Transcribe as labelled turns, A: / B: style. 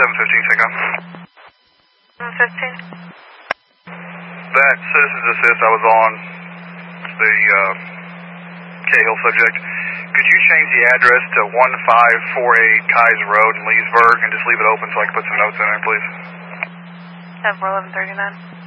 A: 715, take on.
B: 715.
A: That citizen's assist I was on, the Cahill subject. Could you change the address to 1548 Kaiser Road in Leesburg and just leave it open so I can put some notes in there, please?
B: 10-1139.